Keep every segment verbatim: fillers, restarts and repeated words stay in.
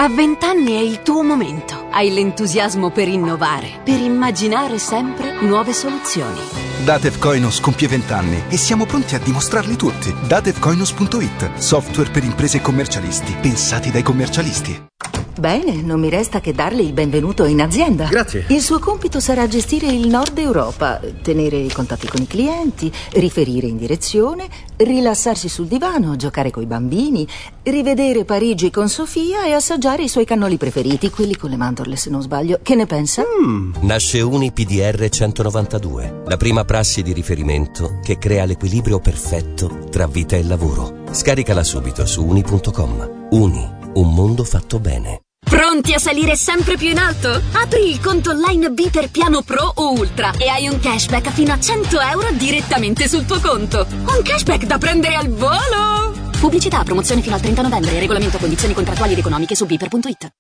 A vent'anni è il tuo momento. Hai l'entusiasmo per innovare, per immaginare sempre nuove soluzioni. Datev Koinos compie vent'anni e siamo pronti a dimostrarli tutti. datev koinos punto it, software per imprese e commercialisti, pensati dai commercialisti. Bene, non mi resta che darle il benvenuto in azienda. Grazie. Il suo compito sarà gestire il nord Europa, tenere i contatti con i clienti, riferire in direzione, rilassarsi sul divano, giocare coi bambini, rivedere Parigi con Sofia e assaggiare i suoi cannoli preferiti, quelli con le mandorle se non sbaglio. Che ne pensa? Mm. Nasce Uni P D R centonovantadue, la prima prassi di riferimento che crea l'equilibrio perfetto tra vita e lavoro. Scaricala subito su uni punto com. Uni, un mondo fatto bene. Pronti a salire sempre più in alto? Apri il conto online B per piano Pro o Ultra e hai un cashback fino a cento euro direttamente sul tuo conto. Un cashback da prendere al volo! Pubblicità, promozione fino al trenta novembre. Regolamento, condizioni contrattuali ed economiche su biper punto it.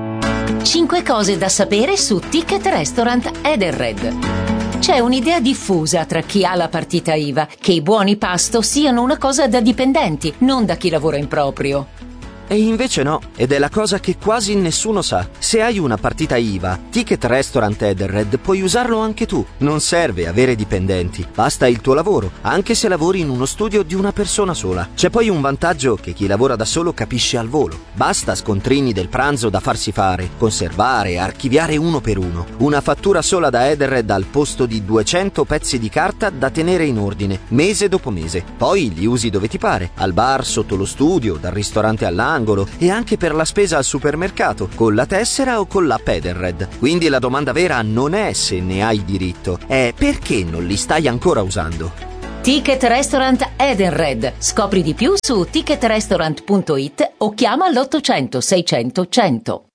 cinque cose da sapere su Ticket Restaurant Edenred. C'è un'idea diffusa tra chi ha la partita I V A che i buoni pasto siano una cosa da dipendenti, non da chi lavora in proprio. E invece no, ed è la cosa che quasi nessuno sa. Se hai una partita I V A, Ticket Restaurant Edenred puoi usarlo anche tu. Non serve avere dipendenti, basta il tuo lavoro, anche se lavori in uno studio di una persona sola. C'è poi un vantaggio che chi lavora da solo capisce al volo. Basta scontrini del pranzo da farsi fare, conservare, archiviare uno per uno. Una fattura sola da Edenred al posto di duecento pezzi di carta da tenere in ordine, mese dopo mese. Poi li usi dove ti pare, al bar, sotto lo studio, dal ristorante all'angolo, e anche per la spesa al supermercato, con la tessera o con l'app Edenred. Quindi la domanda vera non è se ne hai diritto, è perché non li stai ancora usando. Ticket Restaurant Edenred. Scopri di più su ticket restaurant punto it o chiama l'ottocento seicento cento.